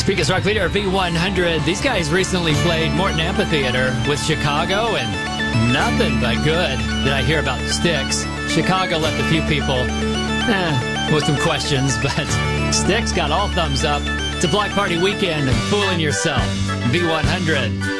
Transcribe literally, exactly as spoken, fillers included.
Speakers Rock Leader V one hundred. These guys recently played Morton Amphitheater with Chicago, and nothing but good did I hear about Styx. Chicago left a few people eh, with some questions, but Styx got all thumbs up. It's a Block Party weekend and fooling yourself. V one hundred.